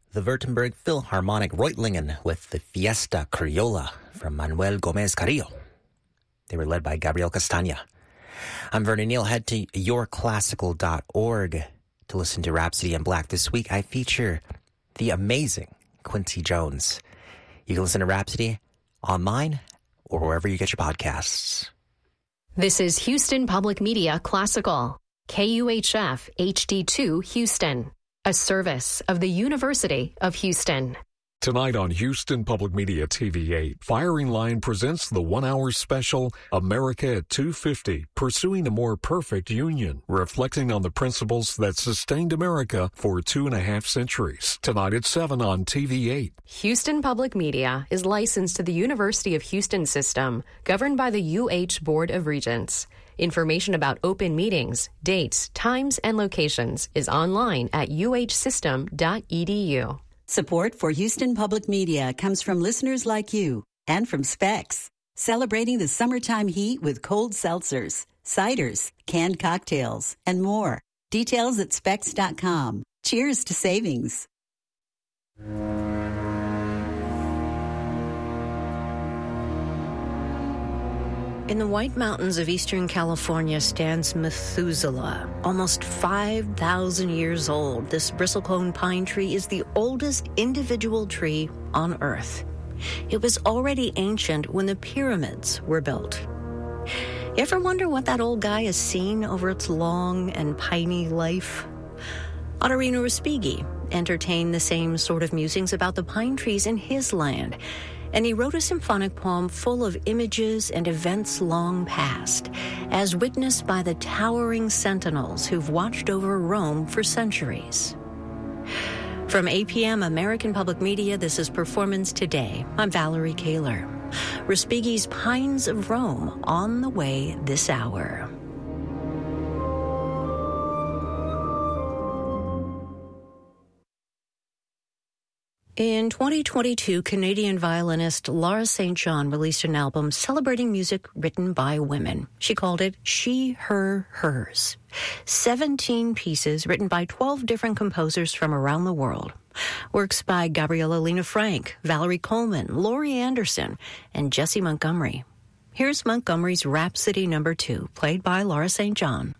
the Württemberg Philharmonic Reutlingen with the Fiesta Criolla from Manuel Gomez Carrillo. They were led by Gabriel Castagna. I'm Vernon Neal. Head to yourclassical.org to listen to Rhapsody in Black. This week, I feature the amazing Quincy Jones. You can listen to Rhapsody online or wherever you get your podcasts. This is Houston Public Media Classical, KUHF HD2 Houston, a service of the University of Houston. Tonight on Houston Public Media TV8, Firing Line presents the one-hour special, America at 250, Pursuing a More Perfect Union, reflecting on the principles that sustained America for 2.5 centuries. Tonight at 7 on TV8. Houston Public Media is licensed to the University of Houston system, governed by the UH Board of Regents. Information about open meetings, dates, times, and locations is online at uhsystem.edu. Support for Houston Public Media comes from listeners like you and from Specs, celebrating the summertime heat with cold seltzers, ciders, canned cocktails, and more. Details at specs.com. Cheers to savings. In the White Mountains of Eastern California stands Methuselah, almost 5,000 years old. This bristlecone pine tree is the oldest individual tree on Earth. It was already ancient when the pyramids were built. You ever wonder what that old guy has seen over its long and piney life? Ottorino Respighi entertained the same sort of musings about the pine trees in his land, and he wrote a symphonic poem full of images and events long past, as witnessed by the towering sentinels who've watched over Rome for centuries. From APM American Public Media, this is Performance Today. I'm Valerie Kaler. Respighi's Pines of Rome on the way this hour. In 2022, Canadian violinist Laura St. John released an album celebrating music written by women. She called it She, Her, Hers. 17 pieces written by 12 different composers from around the world. Works by Gabriella Lena Frank, Valerie Coleman, Laurie Anderson, and Jessie Montgomery. Here's Montgomery's Rhapsody No. 2, played by Laura St. John.